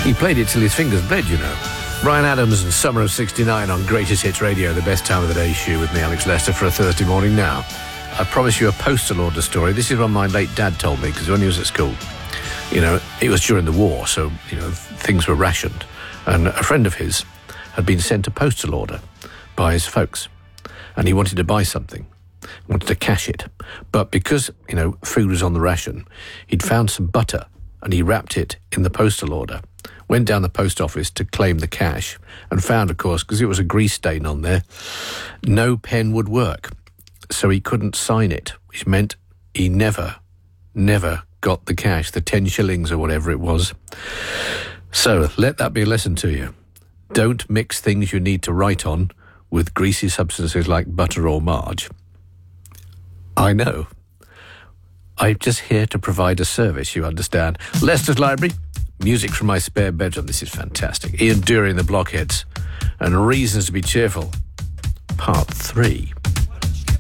He played it till his fingers bled, you know. Ryan Adams and Summer of 69 on Greatest Hits Radio, the best time of the day shoe with me, Alex Lester, for a Thursday morning now. I promise you a postal order story. This is one my late dad told me, because when he was at school, you know, it was during the war, so, you know, things were rationed. And a friend of his had been sent a postal order by his folks, and he wanted to buy something, wanted to cash it. But because, you know, food was on the ration, he'd found some butter, and he wrapped it in the postal order. Went down the post office to claim the cash and found, of course, because it was a grease stain on there, no pen would work. So he couldn't sign it, which meant he never got the cash, the 10 shillings or whatever it was. So let that be a lesson to you. Don't mix things you need to write on with greasy substances like butter or marge. I know. I'm just here to provide a service, you understand. Leicester's Library. Music from my spare bedroom. This is fantastic. Ian Dury and the Blockheads. And Reasons to be Cheerful. Part 3.